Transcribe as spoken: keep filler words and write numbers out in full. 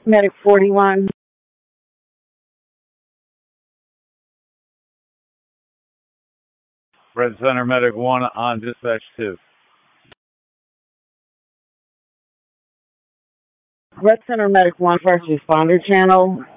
Medic forty-one. Red Center Medic one on dispatch two. Red Center Medic one, first responder channel.